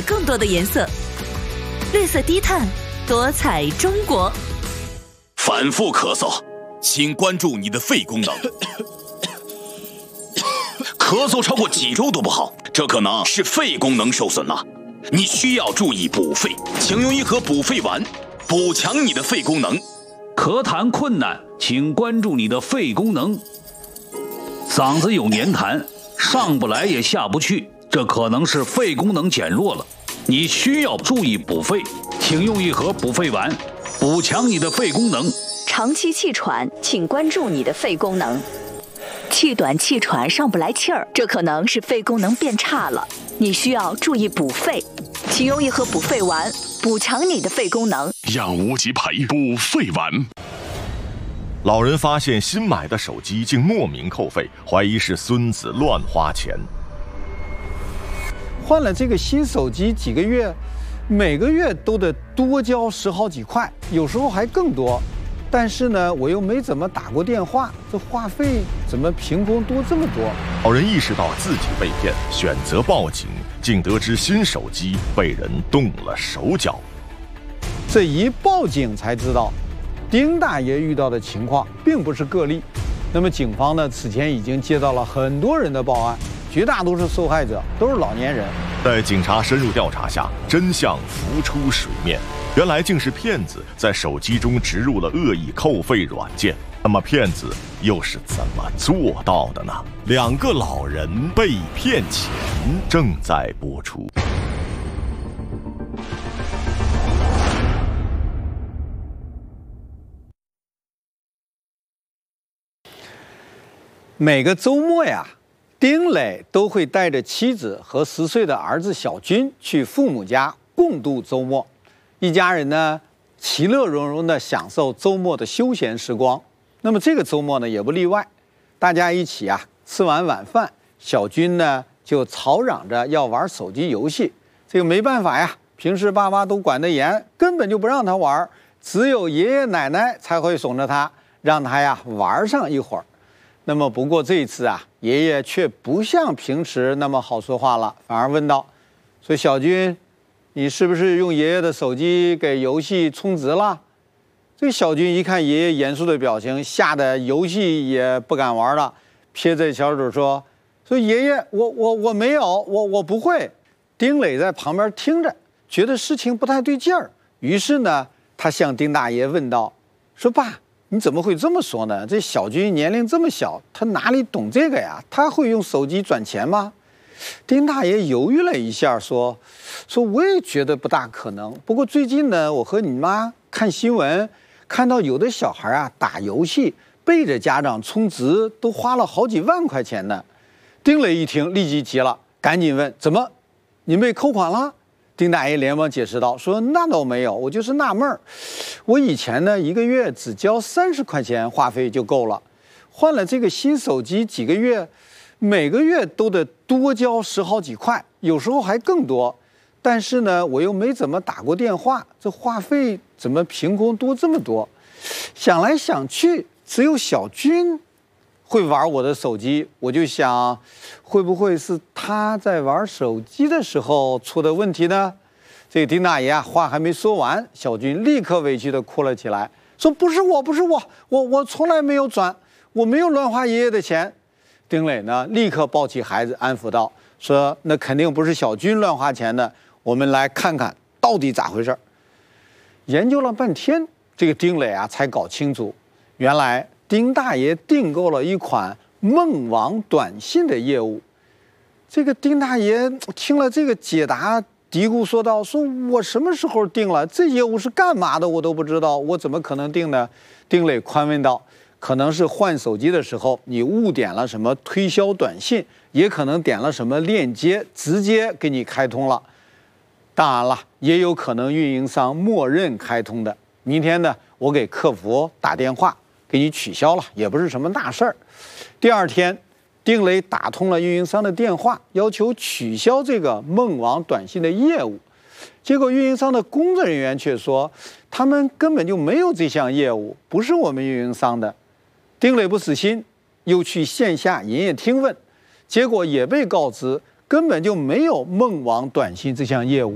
更多的颜色。绿色低碳，多彩中国。 反复咳嗽，请关注你的肺功能。咳嗽超过几周都不好，这可能是肺功能受损了。你需要注意补肺，请用一盒补肺丸，补强你的肺功能。 咳痰困难，请关注你的肺功能。嗓子有黏痰，上不来也下不去，这可能是肺功能减弱了。你需要注意补肺，请用一盒补肺丸，补强你的肺功能。 长期气喘，请关注你的肺功能。气短气喘上不来气儿，这可能是肺功能变差了。你需要注意补肺，请用一盒补肺丸，补强你的肺功能。 养无极培补肺丸。 老人发现新买的手机竟莫名扣费，怀疑是孙子乱花钱。 换了这个新手机几个月，每个月都得多交10好几块，有时候还更多。但是呢，我又没怎么打过电话，这话费怎么凭空多这么多？ 老人意识到自己被骗，选择报警，竟得知新手机被人动了手脚。 这一报警才知道，丁大爷遇到的情况并不是个例。那么警方呢，此前已经接到了很多人的报案，绝大多数受害者都是老年人。 在警察深入调查下，真相浮出水面。原来竟是骗子在手机中植入了恶意扣费软件。那么骗子又是怎么做到的呢？2个老人被骗钱正在播出。 每个周末呀，丁磊都会带着妻子和10岁的儿子小军去父母家共度周末。一家人呢，其乐融融地享受周末的休闲时光。那么这个周末呢，也不例外。大家一起啊，吃完晚饭，小军呢就吵嚷着要玩手机游戏。这个没办法呀，平时爸妈都管得严，根本就不让他玩，只有爷爷奶奶才会怂着他，让他呀玩上一会儿。那么不过这一次啊，爷爷却不像平时那么好说话了，反而问道：“说小军，你是不是用爷爷的手机给游戏充值了？”这个小军一看爷爷严肃的表情，吓得游戏也不敢玩了，撇着小嘴说：“爷爷，我没有，我不会。”丁磊在旁边听着，觉得事情不太对劲儿，于是呢，他向丁大爷问道：“说爸，你怎么会这么说呢？这小军年龄这么小，他哪里懂这个呀？他会用手机转钱吗？”丁大爷犹豫了一下，说我也觉得不大可能。不过最近呢，我和你妈看新闻，看到有的小孩啊打游戏背着家长充值，都花了好几万块钱呢。丁磊一听，立即急了，赶紧问：“怎么，您被扣款了？”丁大爷连忙解释道：“说那倒没有，我就是纳闷儿，我以前呢1个月只交30块钱话费就够了，换了这个新手机几个月，每个月都得多交10好几块，有时候还更多。但是呢，我又没怎么打过电话，这话费怎么凭空多这么多？想来想去，只有小军会玩我的手机，我就想，会不会是他在玩手机的时候出的问题呢？”这个丁大爷啊，话还没说完，小军立刻委屈地哭了起来，说：“不是我，我从来没有转，我没有乱花爷爷的钱。”丁磊呢，立刻抱起孩子安抚道：“说那肯定不是小军乱花钱的，我们来看看到底咋回事。”研究了半天，这个丁磊啊才搞清楚，原来丁大爷订购了一款梦网短信的业务。这个丁大爷听了这个解答，嘀咕说道：“说我什么时候订了？这业务是干嘛的？我都不知道，我怎么可能订呢？”丁磊宽慰道：“可能是换手机的时候你误点了什么推销短信，也可能点了什么链接，直接给你开通了。当然了，也有可能运营商默认开通的。明天呢，我给客服打电话给你取消了，也不是什么大事儿。”第二天，丁磊打通了运营商的电话，要求取消这个梦网短信的业务。结果运营商的工作人员却说，他们根本就没有这项业务，不是我们运营商的。丁磊不死心，又去线下营业厅问，结果也被告知根本就没有梦网短信这项业务。